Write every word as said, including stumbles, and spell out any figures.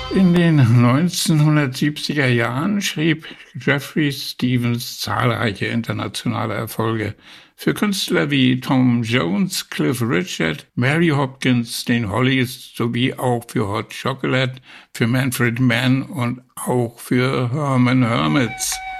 In den neunzehnhundertsiebziger Jahren schrieb Jeffrey Stevens zahlreiche internationale Erfolge für Künstler wie Tom Jones, Cliff Richard, Mary Hopkins, den Hollies sowie auch für Hot Chocolate, für Manfred Mann und auch für Herman Hermits.